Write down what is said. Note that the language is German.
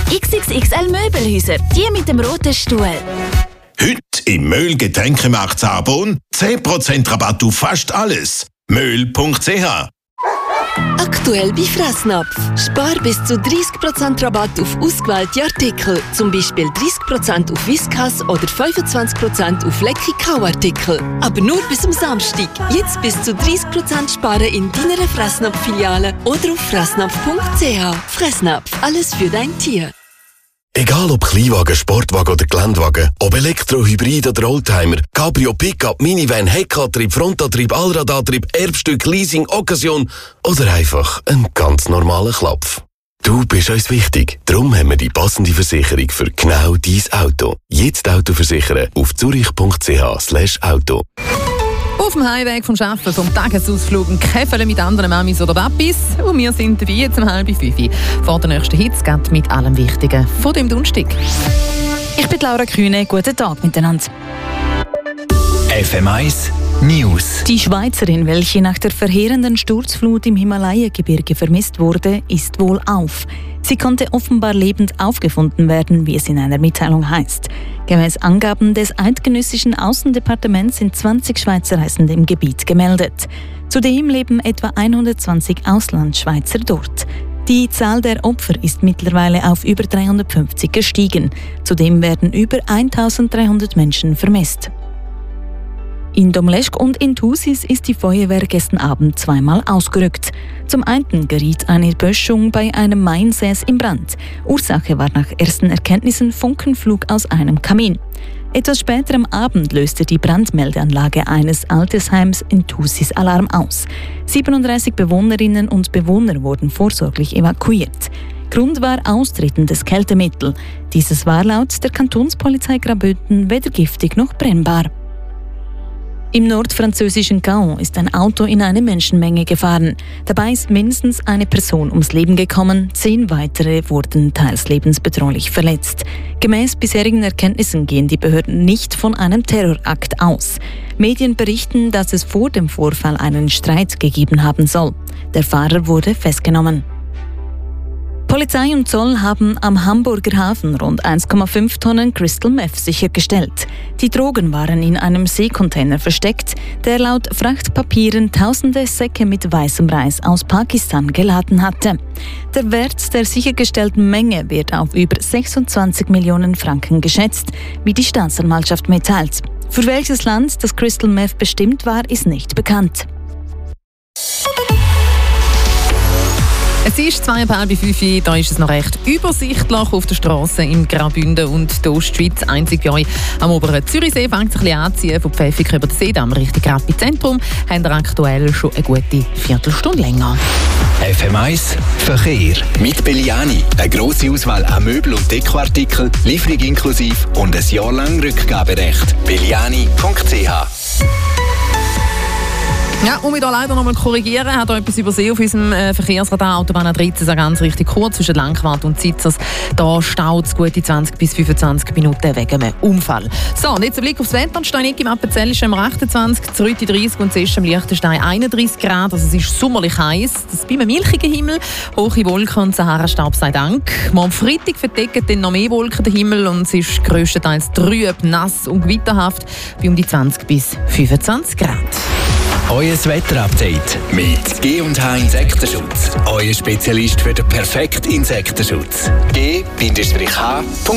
XXXL Möbelhäuser, die mit dem roten Stuhl. Heute im Möhl-Getränkemarkt Saarbrunn 10% Rabatt auf fast alles. Möhl.ch. Aktuell bei Fressnapf. Spar bis zu 30% Rabatt auf ausgewählte Artikel. Zum Beispiel 30% auf Whiskas oder 25% auf Lecky-Kau-Artikel. Aber nur bis am Samstag. Jetzt bis zu 30% sparen in deiner Fressnapf-Filiale oder auf fressnapf.ch. Fressnapf, alles für dein Tier. Egal ob Kleinwagen, Sportwagen oder Geländewagen, ob Elektro, Hybrid oder Oldtimer, Cabrio, Pickup, Minivan, Heckantrieb, Frontantrieb, Allradantrieb, Erbstück, Leasing, Occasion oder einfach ein ganz normaler Klapf. Du bist uns wichtig. Darum haben wir die passende Versicherung für genau dein Auto. Jetzt Auto versichern auf zurich.ch/auto. Auf dem Heimweg vom Arbeiten, vom Tagesausflug, ein Käferle mit anderen Mamis oder Papis. Und wir sind dabei jetzt um 4:30 vor der nächsten Hitze mit allem Wichtigen von dem Donnerstag. Ich bin Laura Kühne. Guten Tag miteinander. FM1 News. Die Schweizerin, welche nach der verheerenden Sturzflut im Himalaya-Gebirge vermisst wurde, ist wohlauf. Sie konnte offenbar lebend aufgefunden werden, wie es in einer Mitteilung heißt. Gemäß Angaben des eidgenössischen Außendepartements sind 20 Schweizer Reisende im Gebiet gemeldet. Zudem leben etwa 120 Auslandschweizer dort. Die Zahl der Opfer ist mittlerweile auf über 350 gestiegen. Zudem werden über 1300 Menschen vermisst. In Domleschg und in Thusis ist die Feuerwehr gestern Abend zweimal ausgerückt. Zum einen geriet eine Böschung bei einem Mainsäß in Brand. Ursache war nach ersten Erkenntnissen Funkenflug aus einem Kamin. Etwas später am Abend löste die Brandmeldeanlage eines Altersheims in Thusis Alarm aus. 37 Bewohnerinnen und Bewohner wurden vorsorglich evakuiert. Grund war austretendes Kältemittel. Dieses war laut der Kantonspolizei Graubünden weder giftig noch brennbar. Im nordfranzösischen Caen ist ein Auto in eine Menschenmenge gefahren. Dabei ist mindestens eine Person ums Leben gekommen, 10 weitere wurden teils lebensbedrohlich verletzt. Gemäß bisherigen Erkenntnissen gehen die Behörden nicht von einem Terrorakt aus. Medien berichten, dass es vor dem Vorfall einen Streit gegeben haben soll. Der Fahrer wurde festgenommen. Polizei und Zoll haben am Hamburger Hafen rund 1,5 Tonnen Crystal Meth sichergestellt. Die Drogen waren in einem Seekontainer versteckt, der laut Frachtpapieren tausende Säcke mit weißem Reis aus Pakistan geladen hatte. Der Wert der sichergestellten Menge wird auf über 26 Millionen Franken geschätzt, wie die Staatsanwaltschaft mitteilt. Für welches Land das Crystal Meth bestimmt war, ist nicht bekannt. Es ist 4:30, da ist es noch recht übersichtlich auf der Straße in Graubünden und der Ostschweiz. Einzig bei euch am oberen Zürichsee fängt es ein bisschen anziehen. Von Pfäffiken über den Seedamm Richtung Rappi-Zentrum haben wir aktuell schon eine gute Viertelstunde länger. FM1 Verkehr mit Belliani. Eine grosse Auswahl an Möbel- und Dekoartikeln, Lieferung inklusive und ein Jahr lang Rückgaberecht. Belliani.ch. Ja, und wir hier leider noch mal korrigieren, hat etwas übersehen auf unserem Verkehrsradar. Autobahn A13 ist ganz richtig kurz zwischen Langquart und Zitzers. Da staut es gute 20 bis 25 Minuten wegen einem Unfall. So, und jetzt ein Blick aufs Wetter. Steinig im Appenzell ist 28, Zrüti 30 und Zest am Liechtenstein 31 Grad. Also es ist sommerlich heiß. Das ist bei einem milchigen Himmel. Hohe Wolken und Sahara-Staub sei Dank. Am Freitag verdecken dann noch mehr Wolken den Himmel und es ist grösstenteils trüb, nass und gewitterhaft bei um die 20 bis 25 Grad. Euer Wetterupdate mit G&H Insektenschutz. Euer Spezialist für den perfekten Insektenschutz. G-H.ch